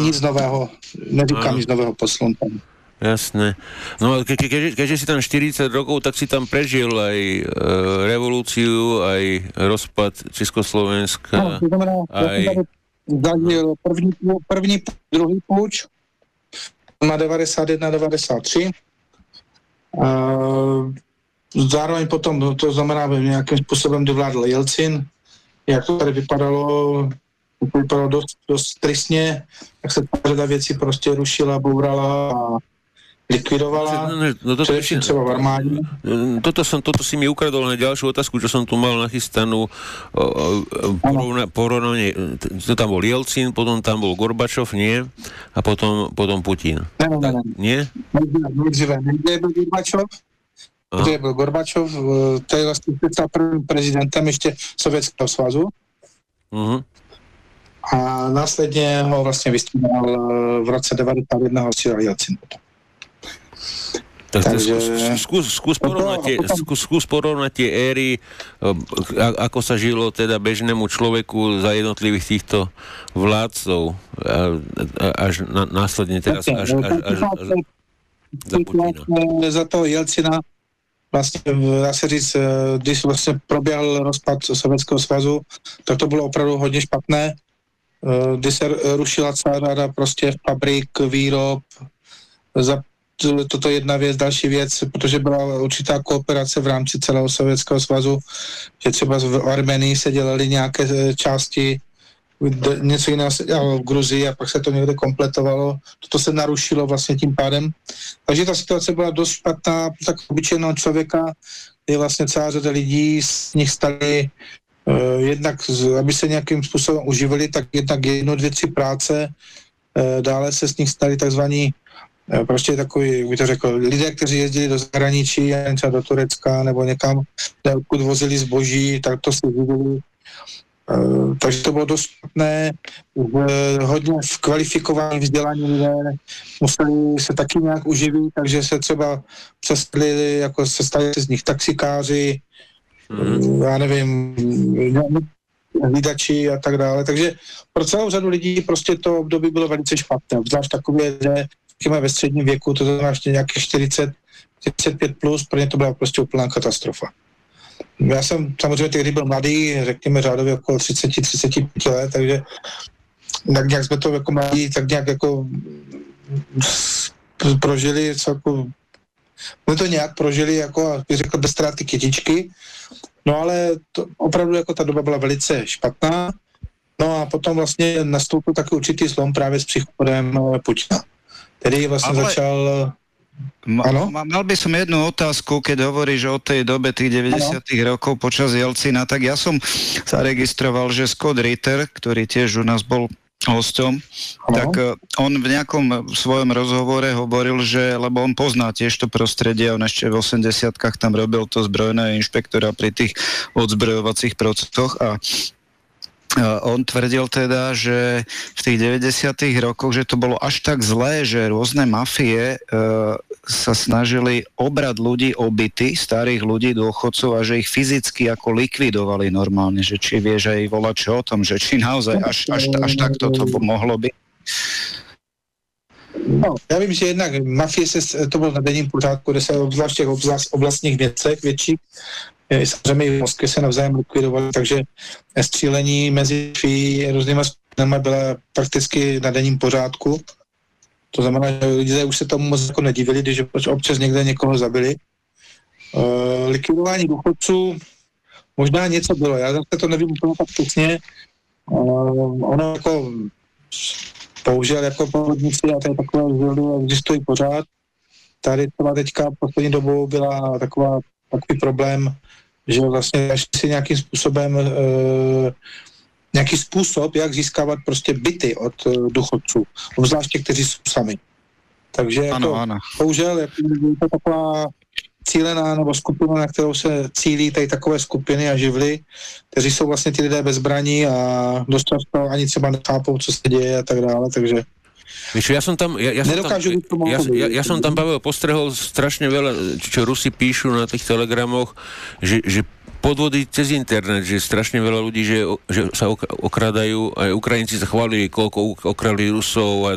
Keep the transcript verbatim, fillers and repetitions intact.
nic nového, neříkám Áno. nic nového poslom tam. Jasné. No ke, ke, keďže, keďže si tam štyridsať rokov, tak si tam prežil aj e, revolúciu, aj rozpad Československa, No, to znamená, aj... ja zažil první, první, druhý púč na devadesát jedna devadesát tři. Uh, zároveň potom, no, to znamená, nějakým způsobem dovládl Jelcin, jak to tady vypadalo, to vypadalo dost, dost tristně, jak se řada věcí prostě rušila, bourala a likvidovala, no, toto, především třeba v armádě. Toto, som, toto si mi ukradol na ďalšiu otázku, čo som tu mal nachystanú. Porovna, porovnanie, to tam bol Jelcin, potom tam bol Gorbačov, nie? A potom, potom Putin. Ne, ne, ne. Nie? Nejdříve, nejdříve byl Gorbačov, nejdříve byl Gorbačov, to je vlastně prvním prezidentem ještě Sovětského svazu. Uh-huh. A následně ho vlastně vystřídal v roce devadesát jedna ho střídal Jelcin potom. Tak Takže... skús, skús, porovnať tie, skús, skús porovnať tie éry, a, ako sa žilo teda bežnému človeku za jednotlivých týchto vládcov a, a, až na, následne teraz až, až, až, až, až za Putina. Za toho Jelcina vlastně, dá se říct, když vlastně proběhl rozpad Sovětského svazu, tak to bylo opravdu hodně špatné, kdy se rušila celá řada prostě fabrik, výrob, za toto jedna věc, další věc, protože byla určitá kooperace v rámci celého Sovětského svazu, že třeba v Armenii se dělaly nějaké části, něco jiného se dělalo v Gruzii a pak se to někde kompletovalo. Toto se narušilo vlastně tím pádem. Takže ta situace byla dost špatná pro tak obyčejného člověka, je vlastně celá řada lidí z nich stali uh, jednak, aby se nějakým způsobem uživili, tak jednak jedno, dvě, tři práce, uh, dále se z nich stali takzvaní prostě takový, bych to řekl, lidé, kteří jezdili do zahraničí, třeba do Turecka nebo někam, odkud vozili zboží, tak to si živili. Uh, takže to bylo dost špatné, uh, hodně v kvalifikovaní vzdělání lidé museli se taky nějak uživit, takže se třeba přestali, jako se stali z nich taxikáři, mm. uh, já nevím, hlídači a tak dále. Takže pro celou řadu lidí prostě to období bylo velice špatné, zvlášť takové, že ve středním věku, to znamená ještě nějakých čtyřicet, čtyřicet pět plus, pro ně to byla prostě úplná katastrofa. Já jsem samozřejmě tehdy byl mladý, řekněme řádově okolo třicet třicet pět let, takže tak nějak jsme to jako mladí, tak nějak jako prožili, jako, my to nějak prožili, jako, bych řekl, bez ztráty kytičky, no ale to, opravdu jako ta doba byla velice špatná, no a potom vlastně nastoupil takový určitý zlom právě s příchodem Putina. Tedy vlastne ale... začal... Ma, mal by som jednu otázku, keď hovoríš o tej dobe tých deväťdesiatych rokov počas Jelcina, tak ja som zaregistroval, že Scott Ritter, ktorý tiež u nás bol hosťom, tak on v nejakom svojom rozhovore hovoril, že, lebo on pozná tiež to prostredie, on ešte v osemdesiatkach tam robil to zbrojného inšpektora pri tých odzbrojovacích procesoch a on tvrdil teda, že v tých deväťdesiatych rokoch, že to bolo až tak zlé, že rôzne mafie e, sa snažili obrať ľudí o byty, starých ľudí, dôchodcov a že ich fyzicky ako likvidovali normálne, že či vieš aj volať čo o tom, že či naozaj až, až, až takto to mohlo byť. No, já vím, že jednak mafie se, to bylo na denním pořádku, kde se obzvlášť v těch oblast, oblastních věcech větších, samozřejmě i v Moskvě se navzájem likvidovali, takže střílení mezi různými skupinami byla prakticky na denním pořádku. To znamená, že lidé už se tomu moc jako nedivili, když občas někde někoho zabili. Uh, likvidování důchodců možná něco bylo, já zase to nevím úplně tak přesně. Uh, ono jako bohužel jako povodníci a tady takové vzdělí existují pořád. Tady třeba teďka poslední dobou byla taková, takový problém, že vlastně si nějakým způsobem e, nějaký způsob, jak získávat prostě byty od e, důchodců, obzvláště kteří jsou sami. Takže jako, ano, ano. bohužel jako, je to taková cílená nebo skupina, na kterou se cílí tady takové skupiny a živly, kteří jsou vlastně ty lidé bez zbraní a dost často ani třeba nechápou, co se děje a tak dále, takže Víš, ja som tam, ja, ja som tam, ja, ja, ja som tam, Pavel, postrehol strašne veľa, čo Rusi píšu na tých telegramoch, že, že podvody cez internet, že strašne veľa ľudí, že, že sa okradajú, aj Ukrajinci sa chválili, koľko okrali Rusov a